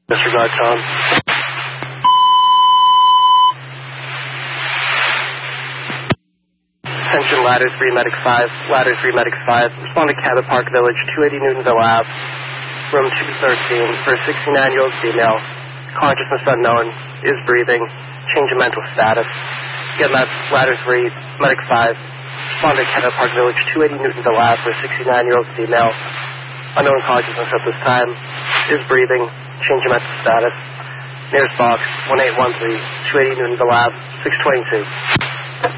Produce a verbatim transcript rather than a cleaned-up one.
Disregard tone. Attention, Ladder three, Medic five. Ladder three, Medic five. Respond to Cabot Park Village, two eighty Newtonville Ave, room two thirteen, for a sixty-nine-year-old female. Consciousness unknown, is breathing, change in mental status. Again, that's Ladder three, Medic five. Respond to Cabot Park Village, two eighty Newtonville Ave, for a sixty-nine-year-old female. Unknown consciousness at this time, is breathing, change in mental status. Nearest box, one eight one three, two eighty Newtonville Ave, six twenty-two.